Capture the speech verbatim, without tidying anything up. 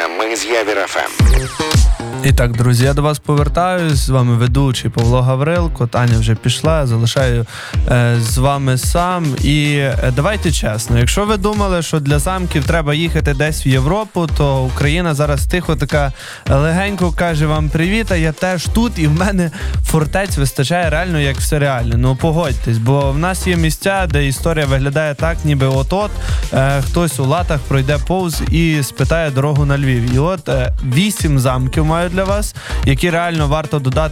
Ми з Явір еф ем. І так, друзі, я до вас повертаюсь. З вами ведучий Павло Гаврилко. Таня вже пішла, я залишаю е, з вами сам. І е, давайте чесно, якщо ви думали, що для замків треба їхати десь в Європу, то Україна зараз тихо така легенько каже вам привіт, а я теж тут, і в мене фортець вистачає реально як в серіалі. Ну погодьтесь, бо в нас є місця, де історія виглядає так, ніби от-от е, хтось у латах пройде повз і спитає дорогу на Львів. І от е, вісім замків маю для вас, які реально варто додати